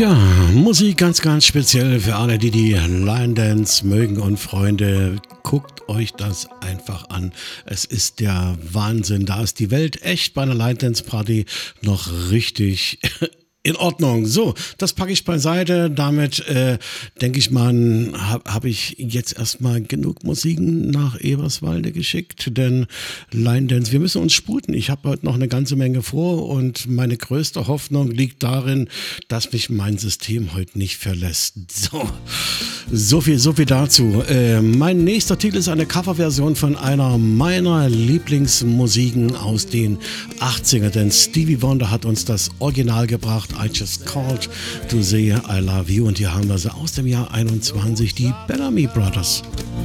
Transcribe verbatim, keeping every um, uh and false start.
Ja, Musik ganz, ganz speziell für alle, die die Line Dance mögen und Freunde. Guckt euch das einfach an. Es ist der Wahnsinn. Da ist die Welt echt bei einer Line Dance Party noch richtig in Ordnung. So, das packe ich beiseite. Damit äh, denke ich mal, habe hab ich jetzt erstmal genug Musiken nach Eberswalde geschickt, denn Line Dance, wir müssen uns sputen. Ich habe heute noch eine ganze Menge vor und meine größte Hoffnung liegt darin, dass mich mein System heute nicht verlässt. So, so viel, so viel dazu. Äh, mein nächster Titel ist eine Coverversion von einer meiner Lieblingsmusiken aus den achtziger, denn Stevie Wonder hat uns das Original gebracht. I just called to say I love you. Und hier haben wir sie aus dem Jahr einundzwanzig, die Bellamy Brothers.